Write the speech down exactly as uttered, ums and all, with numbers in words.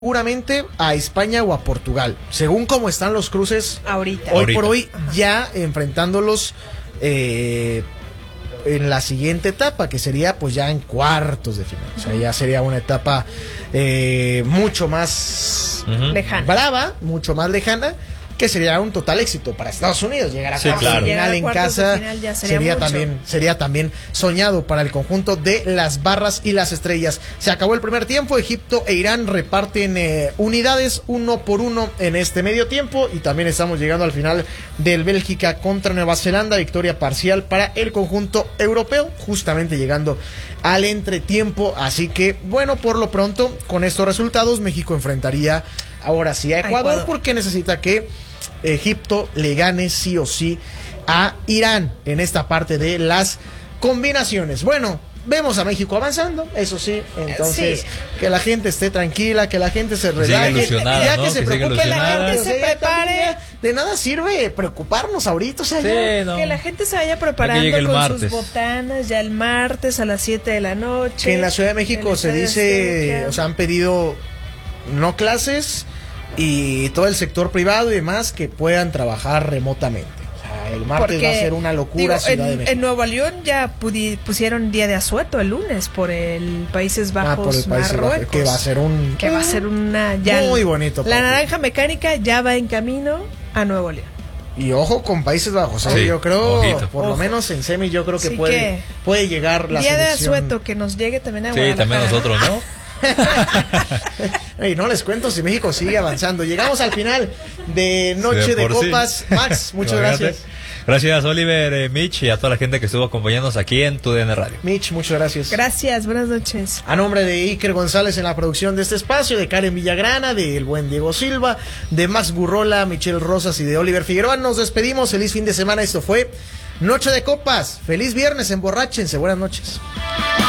seguramente a España o a Portugal, según cómo están los cruces ahorita. Hoy Ahorita. por hoy, ya enfrentándolos eh, en la siguiente etapa, que sería pues ya en cuartos de final. O sea, ya sería una etapa eh, mucho más Ujú. Lejana. brava, mucho más lejana, que sería un total éxito para Estados Unidos. Llegar a Sí, cuartos claro. de Llegar final a en cuartos de casa final ya sería sería mucho. también sería también soñado para el conjunto de las barras y las estrellas. Se acabó el primer tiempo. Egipto e Irán reparten eh, unidades uno por uno en este medio tiempo, y también estamos llegando al final del Bélgica contra Nueva Zelanda, victoria parcial para el conjunto europeo, justamente llegando al entretiempo. Así que bueno, por lo pronto con estos resultados México enfrentaría ahora sí a Ecuador, Ecuador. porque necesita que Egipto le gane sí o sí a Irán en esta parte de las combinaciones. Bueno, vemos a México avanzando, eso sí, entonces Sí. que la gente esté tranquila, que la gente se siga relaje, ilusionada, ya ¿no? que se Que siga preocupe la ilusionada. gente, Que o se sea, ya prepare. también ya de nada sirve preocuparnos ahorita, o sea, ya- Sí, no. Que la gente se vaya Que preparando llegue el con martes. sus botanas ya el martes a las siete de la noche. que en la Ciudad de México el se Estadio dice, Azteca. o sea, han pedido no clases y todo el sector privado y demás que puedan trabajar remotamente. O sea, el martes Porque, va a ser una locura. digo, Ciudad de en, México. en Nuevo León ya pudi- pusieron día de asueto el lunes por el Países Bajos, Ah, por el Países Bajos, Marruecos, que va a ser un que va a ser una ya muy bonito La partido. naranja mecánica ya va en camino a Nuevo León. Y ojo con Países Bajos, ¿eh? Sí, yo creo, ojito. por lo Ojo. menos en semi, yo creo que Así puede, que, puede llegar la día de selección. asueto que nos llegue también a Sí, Guadalajara. también nosotros, ¿no? Y no les cuento si México sigue avanzando. Llegamos al final de Noche Sí, de por sí. Copas. Max, muchas Imagínate. gracias. Gracias, Oliver, eh, Mitch, y a toda la gente que estuvo acompañándonos aquí en Tu D N Radio. Mitch, muchas gracias. Gracias, buenas noches. A nombre de Iker González en la producción de este espacio, de Karen Villagrana, del buen Diego Silva, de Max Gurrola, Michelle Rosas y de Oliver Figueroa, nos despedimos. Feliz fin de semana. Esto fue Noche de Copas. Feliz viernes, emborráchense. Buenas noches.